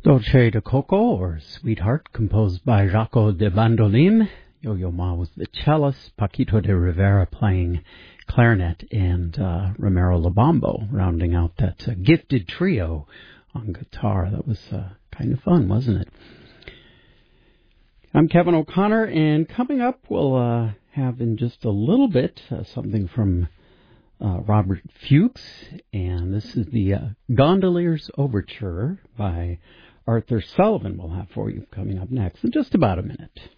Dolce de Coco, or Sweetheart, composed by Jaco de Bandolin. Yo-Yo Ma was the cellist, Paquito de Rivera playing clarinet, and Romero Lobambo rounding out that gifted trio on guitar. That was kind of fun, wasn't it? I'm Kevin O'Connor, and coming up we'll have in just a little bit something from Robert Fuchs, and this is the Gondoliers Overture by Arthur Sullivan we'll have for you coming up next in just about a minute.